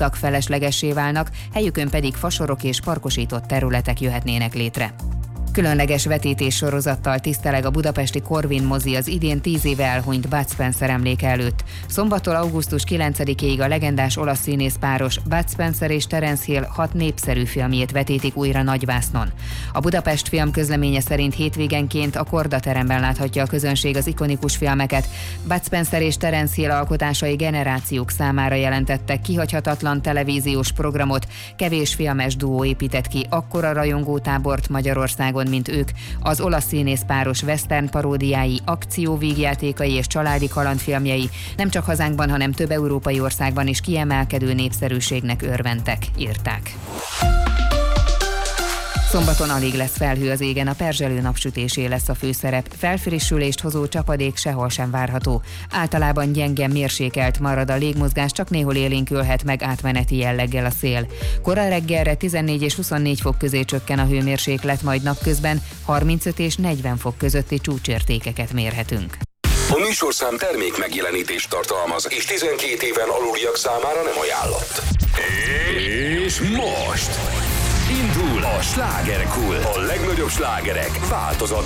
utak feleslegessé válnak, helyükön pedig fasorok és parkosított területek jöhetnének létre. Különleges vetítés sorozattal tiszteleg a budapesti Corvin mozi az idén 10 éve elhunyt Bud Spencer emléke előtt. Szombattól augusztus 9-ig a legendás olasz színészpáros Bud Spencer és Terence Hill 6 népszerű filmjét vetítik újra nagyvásznon. A Budapest Film közleménye szerint hétvégenként a Korda teremben láthatja a közönség az ikonikus filmeket. Bud Spencer és Terence Hill alkotásai generációk számára jelentettek kihagyhatatlan televíziós programot, kevés filmes duó épített ki akkora rajongótábort Magyarországon, mint ők. Az olasz színészpáros western paródiái, akcióvígjátékai és családi kalandfilmjei nem csak hazánkban, hanem több európai országban is kiemelkedő népszerűségnek örventek, írták. Szombaton alig lesz felhő az égen, a perzselő napsütésé lesz a főszerep. Felfrissülést hozó csapadék sehol sem várható. Általában gyenge mérsékelt marad a légmozgás, csak néhol élénkülhet meg átmeneti jelleggel a szél. Kora reggelre 14 és 24 fok közé csökken a hőmérséklet, majd napközben 35 és 40 fok közötti csúcsértékeket mérhetünk. A műsorszám termék megjelenítést tartalmaz, és 12 éven aluliak számára nem ajánlott. És most indul a Slágerkult. A legnagyobb slágerek változat